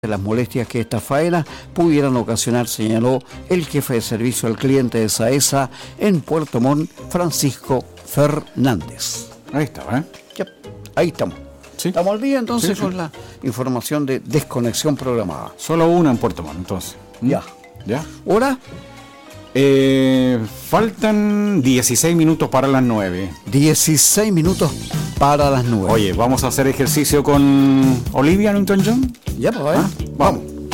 de las molestias que esta faena pudieran ocasionar, señaló el jefe de servicio al cliente de SAESA en Puerto Montt, Francisco Fernández. Ahí está, ¿eh? Ya, ahí estamos. ¿Sí? Estamos al día entonces Sí. con la información de desconexión programada. Solo una en Puerto Montt, entonces. Ya. ¿Ya? ¿Hora? Faltan 16 minutos para las 9. 16 minutos para las 9. Oye, ¿vamos a hacer ejercicio con Olivia Newton-John? Ya, pues, Vamos.